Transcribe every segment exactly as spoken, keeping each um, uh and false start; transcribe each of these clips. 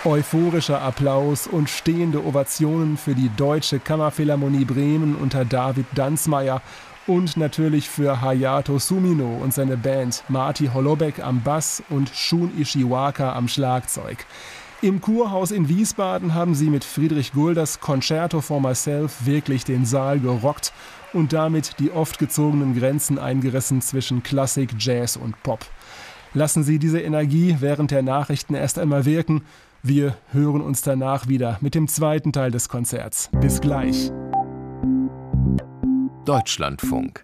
Euphorischer Applaus und stehende Ovationen für die Deutsche Kammerphilharmonie Bremen unter David Danzmeier und natürlich für Hayato Sumino und seine Band, Marty Holobek am Bass und Shun Ishiwaka am Schlagzeug. Im Kurhaus in Wiesbaden haben sie mit Friedrich Gulders Concerto for Myself wirklich den Saal gerockt und damit die oft gezogenen Grenzen eingerissen zwischen Klassik, Jazz und Pop. Lassen Sie diese Energie während der Nachrichten erst einmal wirken. Wir hören uns danach wieder mit dem zweiten Teil des Konzerts. Bis gleich. Deutschlandfunk.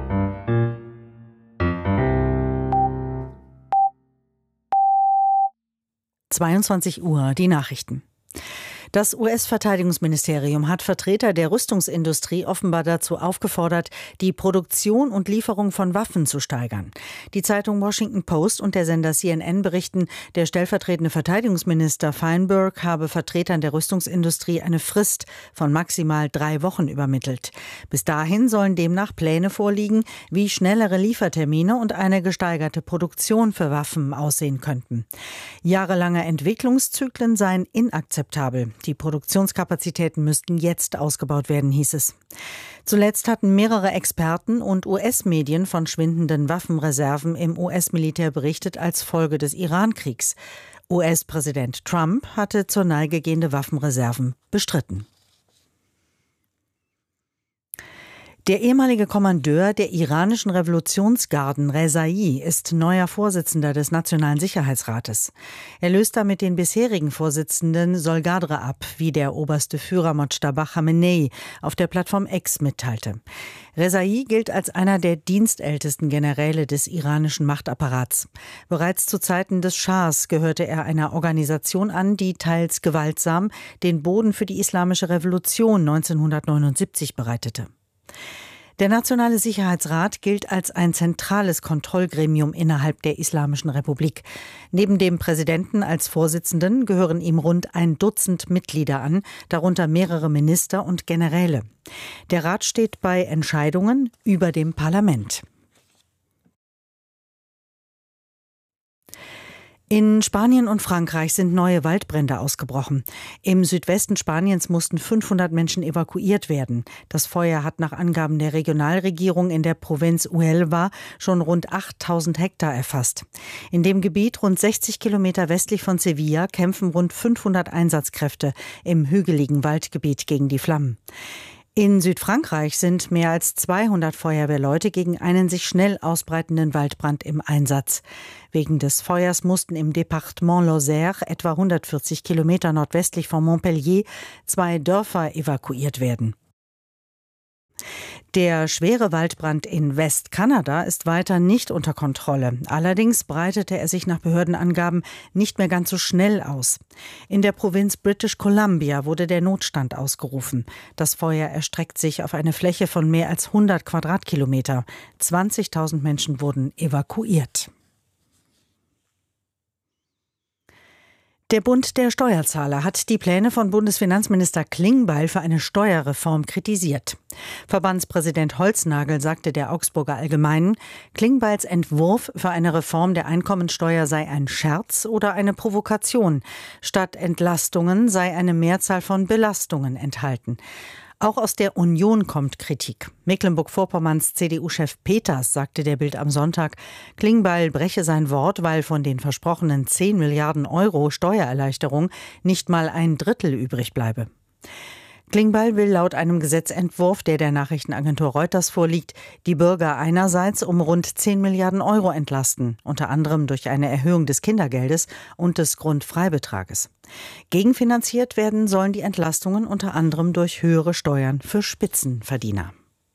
zweiundzwanzig Uhr, die Nachrichten. Das U S-Verteidigungsministerium hat Vertreter der Rüstungsindustrie offenbar dazu aufgefordert, die Produktion und Lieferung von Waffen zu steigern. Die Zeitung Washington Post und der Sender C N N berichten, der stellvertretende Verteidigungsminister Feinberg habe Vertretern der Rüstungsindustrie eine Frist von maximal drei Wochen übermittelt. Bis dahin sollen demnach Pläne vorliegen, wie schnellere Liefertermine und eine gesteigerte Produktion für Waffen aussehen könnten. Jahrelange Entwicklungszyklen seien inakzeptabel. Die Produktionskapazitäten müssten jetzt ausgebaut werden, hieß es. Zuletzt hatten mehrere Experten und U S-Medien von schwindenden Waffenreserven im U S-Militär berichtet als Folge des Iran-Kriegs. U S-Präsident Trump hatte zur Neige gehende Waffenreserven bestritten. Der ehemalige Kommandeur der iranischen Revolutionsgarden Rezai ist neuer Vorsitzender des Nationalen Sicherheitsrates. Er löst damit den bisherigen Vorsitzenden Solgadre ab, wie der oberste Führer Mojtaba Chamenei auf der Plattform X mitteilte. Rezai gilt als einer der dienstältesten Generäle des iranischen Machtapparats. Bereits zu Zeiten des Schahs gehörte er einer Organisation an, die teils gewaltsam den Boden für die Islamische Revolution neunzehnhundertneunundsiebzig bereitete. Der Nationale Sicherheitsrat gilt als ein zentrales Kontrollgremium innerhalb der Islamischen Republik. Neben dem Präsidenten als Vorsitzenden gehören ihm rund ein Dutzend Mitglieder an, darunter mehrere Minister und Generäle. Der Rat steht bei Entscheidungen über dem Parlament. In Spanien und Frankreich sind neue Waldbrände ausgebrochen. Im Südwesten Spaniens mussten fünfhundert Menschen evakuiert werden. Das Feuer hat nach Angaben der Regionalregierung in der Provinz Huelva schon rund achttausend Hektar erfasst. In dem Gebiet rund sechzig Kilometer westlich von Sevilla kämpfen rund fünfhundert Einsatzkräfte im hügeligen Waldgebiet gegen die Flammen. In Südfrankreich sind mehr als zweihundert Feuerwehrleute gegen einen sich schnell ausbreitenden Waldbrand im Einsatz. Wegen des Feuers mussten im Departement Lozère, etwa hundertvierzig Kilometer nordwestlich von Montpellier, zwei Dörfer evakuiert werden. Der schwere Waldbrand in Westkanada ist weiter nicht unter Kontrolle. Allerdings breitete er sich nach Behördenangaben nicht mehr ganz so schnell aus. In der Provinz British Columbia wurde der Notstand ausgerufen. Das Feuer erstreckt sich auf eine Fläche von mehr als hundert Quadratkilometer. zwanzigtausend Menschen wurden evakuiert. Der Bund der Steuerzahler hat die Pläne von Bundesfinanzminister Klingbeil für eine Steuerreform kritisiert. Verbandspräsident Holznagel sagte der Augsburger Allgemeinen, Klingbeils Entwurf für eine Reform der Einkommensteuer sei ein Scherz oder eine Provokation. Statt Entlastungen sei eine Mehrzahl von Belastungen enthalten. Auch aus der Union kommt Kritik. Mecklenburg-Vorpommerns C D U-Chef Peters sagte der Bild am Sonntag, Klingbeil breche sein Wort, weil von den versprochenen zehn Milliarden Euro Steuererleichterung nicht mal ein Drittel übrig bleibe. Klingbeil will laut einem Gesetzentwurf, der der Nachrichtenagentur Reuters vorliegt, die Bürger einerseits um rund zehn Milliarden Euro entlasten, unter anderem durch eine Erhöhung des Kindergeldes und des Grundfreibetrages. Gegenfinanziert werden sollen die Entlastungen unter anderem durch höhere Steuern für Spitzenverdiener.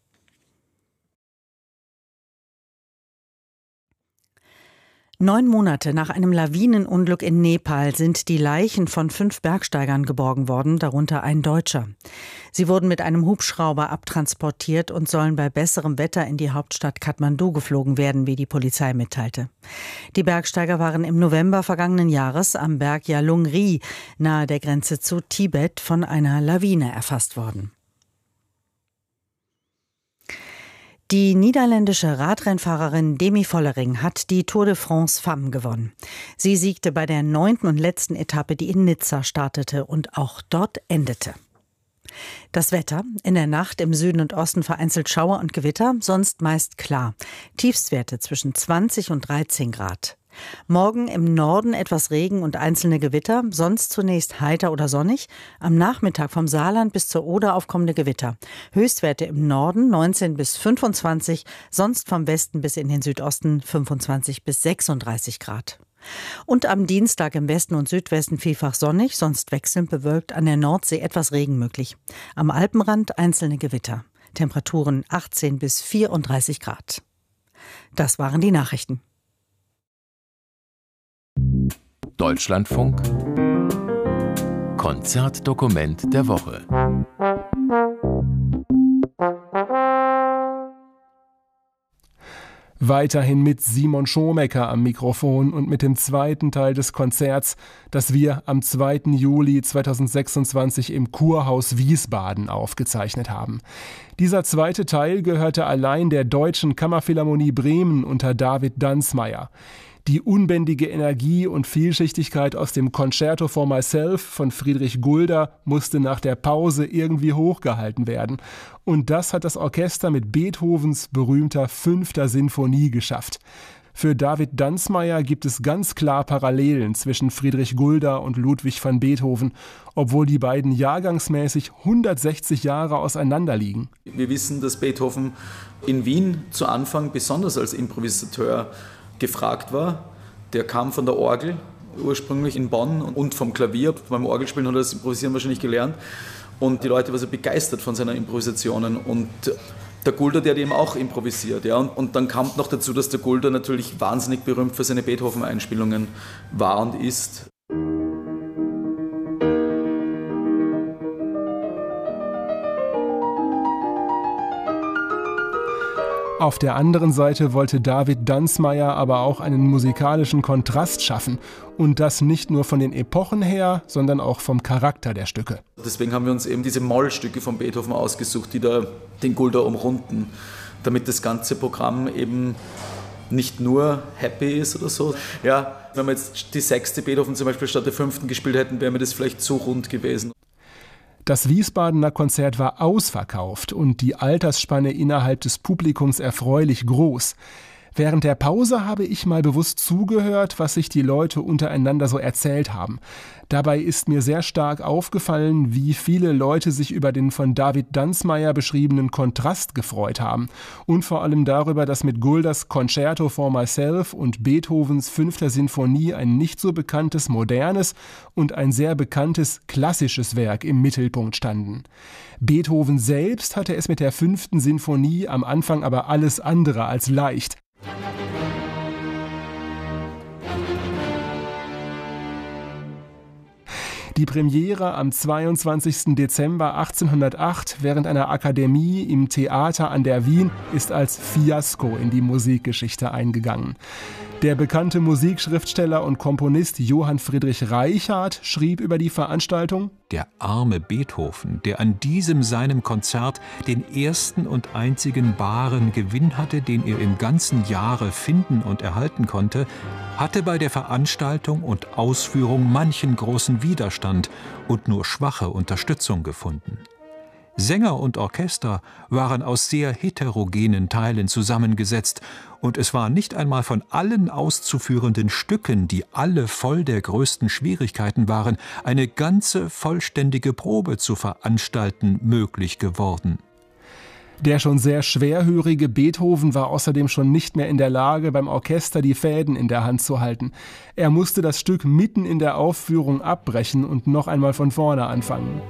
Neun Monate nach einem Lawinenunglück in Nepal sind die Leichen von fünf Bergsteigern geborgen worden, darunter ein Deutscher. Sie wurden mit einem Hubschrauber abtransportiert und sollen bei besserem Wetter in die Hauptstadt Kathmandu geflogen werden, wie die Polizei mitteilte. Die Bergsteiger waren im November vergangenen Jahres am Berg Yalungri nahe der Grenze zu Tibet von einer Lawine erfasst worden. Die niederländische Radrennfahrerin Demi Vollering hat die Tour de France Femmes gewonnen. Sie siegte bei der neunten und letzten Etappe, die in Nizza startete und auch dort endete. Das Wetter: in der Nacht im Süden und Osten vereinzelt Schauer und Gewitter, sonst meist klar. Tiefstwerte zwischen zwanzig und dreizehn Grad. Morgen im Norden etwas Regen und einzelne Gewitter, sonst zunächst heiter oder sonnig. Am Nachmittag vom Saarland bis zur Oder aufkommende Gewitter. Höchstwerte im Norden neunzehn bis fünfundzwanzig, sonst vom Westen bis in den Südosten fünfundzwanzig bis sechsunddreißig Grad. Und am Dienstag im Westen und Südwesten vielfach sonnig, sonst wechselnd bewölkt, an der Nordsee etwas Regen möglich. Am Alpenrand einzelne Gewitter. Temperaturen achtzehn bis vierunddreißig Grad. Das waren die Nachrichten. Deutschlandfunk Konzertdokument der Woche. Weiterhin mit Simon Schomecker am Mikrofon und mit dem zweiten Teil des Konzerts, das wir am zweiten Juli zweitausendsechsundzwanzig im Kurhaus Wiesbaden aufgezeichnet haben. Dieser zweite Teil gehörte allein der Deutschen Kammerphilharmonie Bremen unter David Danzmaier. Die unbändige Energie und Vielschichtigkeit aus dem Concerto for Myself von Friedrich Gulda musste nach der Pause irgendwie hochgehalten werden. Und das hat das Orchester mit Beethovens berühmter Fünfter Sinfonie geschafft. Für David Danzmaier gibt es ganz klar Parallelen zwischen Friedrich Gulda und Ludwig van Beethoven, obwohl die beiden jahrgangsmäßig hundertsechzig Jahre auseinander liegen. Wir wissen, dass Beethoven in Wien zu Anfang besonders als Improvisateur gefragt war. Der kam von der Orgel, ursprünglich in Bonn, und vom Klavier. Beim Orgelspielen hat er das Improvisieren wahrscheinlich gelernt. Und die Leute waren so begeistert von seinen Improvisationen. Und der Gulda, der hat eben auch improvisiert. Ja. Und dann kam noch dazu, dass der Gulda natürlich wahnsinnig berühmt für seine Beethoven-Einspielungen war und ist. Auf der anderen Seite wollte David Danzmaier aber auch einen musikalischen Kontrast schaffen. Und das nicht nur von den Epochen her, sondern auch vom Charakter der Stücke. Deswegen haben wir uns eben diese Mollstücke von Beethoven ausgesucht, die da den Gulda umrunden, damit das ganze Programm eben nicht nur happy ist oder so. Ja, wenn wir jetzt die sechste Beethoven zum Beispiel statt der fünften gespielt hätten, wäre mir das vielleicht zu rund gewesen. Das Wiesbadener Konzert war ausverkauft und die Altersspanne innerhalb des Publikums erfreulich groß. Während der Pause habe ich mal bewusst zugehört, was sich die Leute untereinander so erzählt haben. Dabei ist mir sehr stark aufgefallen, wie viele Leute sich über den von David Danzmaier beschriebenen Kontrast gefreut haben. Und vor allem darüber, dass mit Guldas Concerto for Myself und Beethovens Fünfter Sinfonie ein nicht so bekanntes modernes und ein sehr bekanntes klassisches Werk im Mittelpunkt standen. Beethoven selbst hatte es mit der Fünften Sinfonie am Anfang aber alles andere als leicht. Die Premiere am zweiundzwanzigsten Dezember achtzehnhundertacht während einer Akademie im Theater an der Wien ist als Fiasko in die Musikgeschichte eingegangen. Der bekannte Musikschriftsteller und Komponist Johann Friedrich Reichardt schrieb über die Veranstaltung: Der arme Beethoven, der an diesem seinem Konzert den ersten und einzigen baren Gewinn hatte, den er im ganzen Jahre finden und erhalten konnte, hatte bei der Veranstaltung und Ausführung manchen großen Widerstand und nur schwache Unterstützung gefunden. Sänger und Orchester waren aus sehr heterogenen Teilen zusammengesetzt, und es war nicht einmal von allen auszuführenden Stücken, die alle voll der größten Schwierigkeiten waren, eine ganze vollständige Probe zu veranstalten möglich geworden. Der schon sehr schwerhörige Beethoven war außerdem schon nicht mehr in der Lage, beim Orchester die Fäden in der Hand zu halten. Er musste das Stück mitten in der Aufführung abbrechen und noch einmal von vorne anfangen.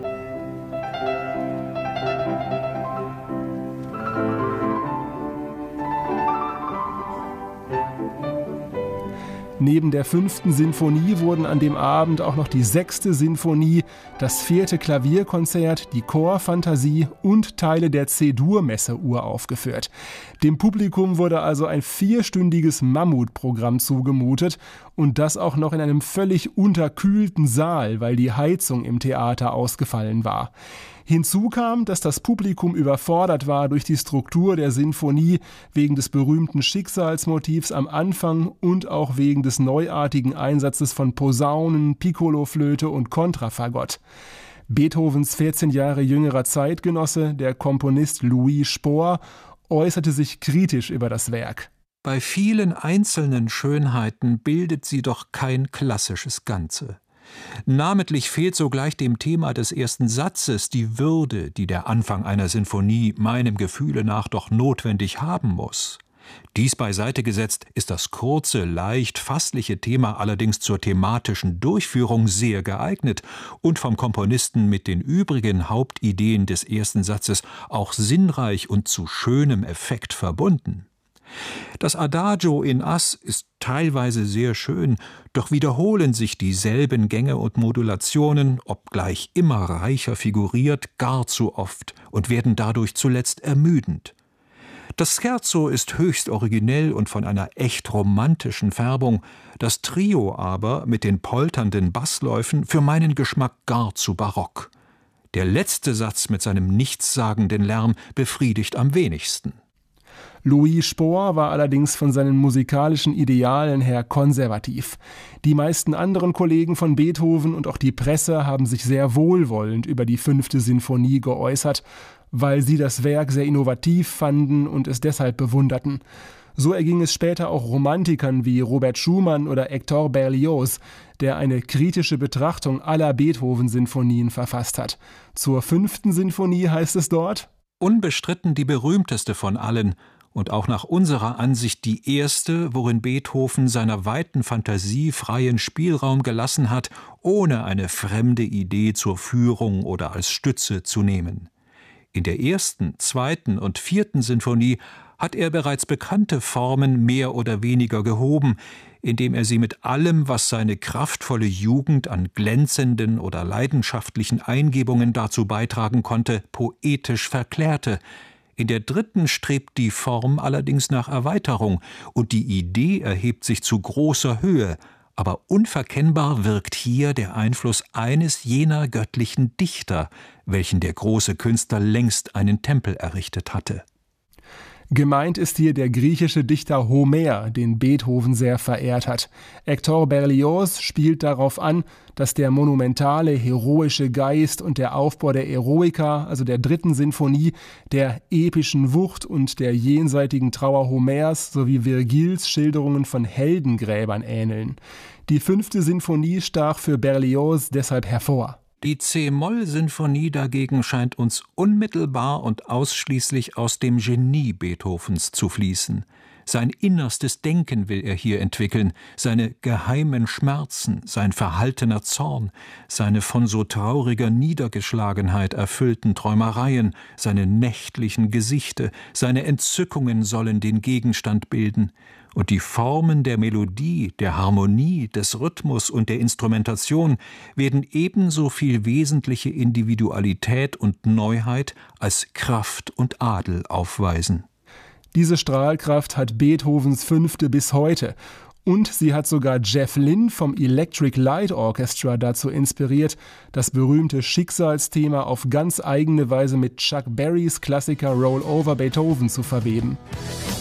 Neben der fünften Sinfonie wurden an dem Abend auch noch die sechste Sinfonie, das vierte Klavierkonzert, die Chorfantasie und Teile der C-Dur-Messe uraufgeführt. Dem Publikum wurde also ein vierstündiges Mammutprogramm zugemutet und das auch noch in einem völlig unterkühlten Saal, weil die Heizung im Theater ausgefallen war. Hinzu kam, dass das Publikum überfordert war durch die Struktur der Sinfonie wegen des berühmten Schicksalsmotivs am Anfang und auch wegen des neuartigen Einsatzes von Posaunen, Piccoloflöte und Kontrafagott. Beethovens vierzehn Jahre jüngerer Zeitgenosse, der Komponist Louis Spohr, äußerte sich kritisch über das Werk. Bei vielen einzelnen Schönheiten bildet sie doch kein klassisches Ganze. Namentlich fehlt sogleich dem Thema des ersten Satzes die Würde, die der Anfang einer Sinfonie meinem Gefühle nach doch notwendig haben muss. Dies beiseite gesetzt, ist das kurze, leicht fassliche Thema allerdings zur thematischen Durchführung sehr geeignet und vom Komponisten mit den übrigen Hauptideen des ersten Satzes auch sinnreich und zu schönem Effekt verbunden. Das Adagio in Ass ist teilweise sehr schön, doch wiederholen sich dieselben Gänge und Modulationen, obgleich immer reicher figuriert, gar zu oft und werden dadurch zuletzt ermüdend. Das Scherzo ist höchst originell und von einer echt romantischen Färbung, das Trio aber mit den polternden Bassläufen für meinen Geschmack gar zu barock. Der letzte Satz mit seinem nichtssagenden Lärm befriedigt am wenigsten. Louis Spohr war allerdings von seinen musikalischen Idealen her konservativ. Die meisten anderen Kollegen von Beethoven und auch die Presse haben sich sehr wohlwollend über die fünfte Sinfonie geäußert, weil sie das Werk sehr innovativ fanden und es deshalb bewunderten. So erging es später auch Romantikern wie Robert Schumann oder Hector Berlioz, der eine kritische Betrachtung aller Beethoven-Sinfonien verfasst hat. Zur fünften Sinfonie heißt es dort: Unbestritten die berühmteste von allen und auch nach unserer Ansicht die erste, worin Beethoven seiner weiten Fantasie freien Spielraum gelassen hat, ohne eine fremde Idee zur Führung oder als Stütze zu nehmen. In der ersten, zweiten und vierten Sinfonie hat er bereits bekannte Formen mehr oder weniger gehoben, indem er sie mit allem, was seine kraftvolle Jugend an glänzenden oder leidenschaftlichen Eingebungen dazu beitragen konnte, poetisch verklärte. In der dritten strebt die Form allerdings nach Erweiterung und die Idee erhebt sich zu großer Höhe, aber unverkennbar wirkt hier der Einfluss eines jener göttlichen Dichter, welchen der große Künstler längst einen Tempel errichtet hatte. Gemeint ist hier der griechische Dichter Homer, den Beethoven sehr verehrt hat. Hector Berlioz spielt darauf an, dass der monumentale, heroische Geist und der Aufbau der Eroica, also der dritten Sinfonie, der epischen Wucht und der jenseitigen Trauer Homers sowie Virgils Schilderungen von Heldengräbern ähneln. Die fünfte Sinfonie stach für Berlioz deshalb hervor. Die C-Moll-Sinfonie dagegen scheint uns unmittelbar und ausschließlich aus dem Genie Beethovens zu fließen. Sein innerstes Denken will er hier entwickeln, seine geheimen Schmerzen, sein verhaltener Zorn, seine von so trauriger Niedergeschlagenheit erfüllten Träumereien, seine nächtlichen Gesichte, seine Entzückungen sollen den Gegenstand bilden. Und die Formen der Melodie, der Harmonie, des Rhythmus und der Instrumentation werden ebenso viel wesentliche Individualität und Neuheit als Kraft und Adel aufweisen. Diese Strahlkraft hat Beethovens Fünfte bis heute. Und sie hat sogar Jeff Lynne vom Electric Light Orchestra dazu inspiriert, das berühmte Schicksalsthema auf ganz eigene Weise mit Chuck Berrys Klassiker Roll Over Beethoven zu verweben.